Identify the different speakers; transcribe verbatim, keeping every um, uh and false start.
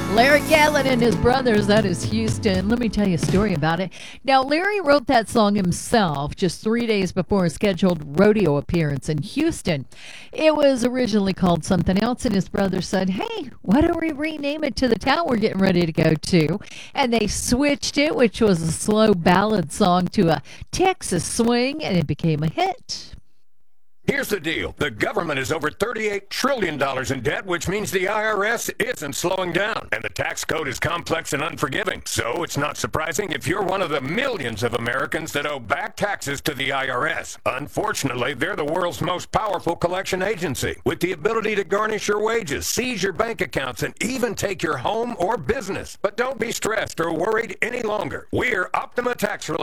Speaker 1: Larry Gatlin and his brothers, that is Houston. Let me tell you a story about it. Now, Larry wrote that song himself just three days before a scheduled rodeo appearance in Houston. It was originally called something else, and his brothers said, hey, why don't we rename it to the town we're getting ready to go to? And they switched it, which was a slow ballad song, to a Texas swing, and it became a hit.
Speaker 2: Here's the deal. The government is over thirty-eight trillion dollars in debt, which means the I R S isn't slowing down. And the tax code is complex and unforgiving. So it's not surprising if you're one of the millions of Americans that owe back taxes to the I R S. Unfortunately, they're the world's most powerful collection agency, with the ability to garnish your wages, seize your bank accounts, and even take your home or business. But don't be stressed or worried any longer. We're Optima Tax Relief.